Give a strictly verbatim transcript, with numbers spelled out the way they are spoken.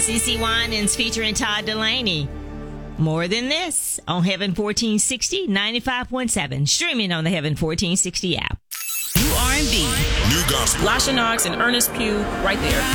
CeCe Winans featuring Todd Delaney. More Than This on Heaven fourteen sixty, ninety-five point seven. Streaming on the Heaven fourteen sixty app. New R and B. New gospel. Lasha Knox and Ernest Pugh right there.